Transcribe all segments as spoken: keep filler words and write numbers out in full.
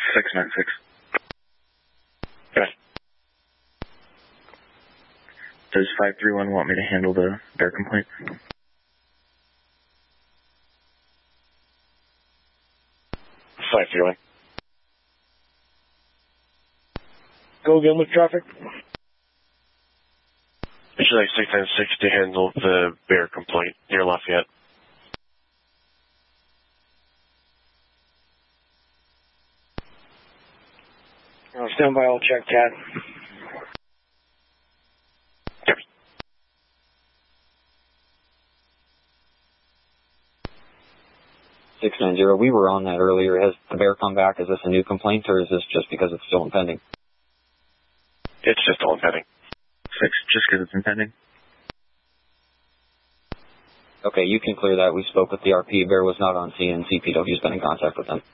six nine six. Okay. Does five three one want me to handle the bear complaint? five three one. Go again with traffic. Would you like six nine six to handle the bear complaint near Lafayette? I'll stand by, I'll check that. Copy. six nine zero, we were on that earlier. Has the bear come back? Is this a new complaint, or is this just because it's still impending? It's just all impending. Six, just because it's impending. Okay, you can clear that. We spoke with the R P. Bear was not on scene, and C P W's been in contact with them.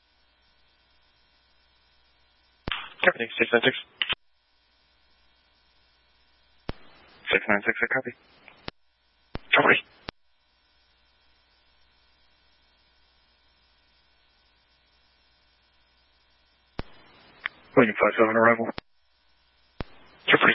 Everything, six nine six. six nine six, I copy. Copy. William five seven, arrival. Copy.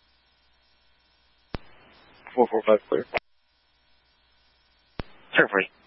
four four five, clear. Copy.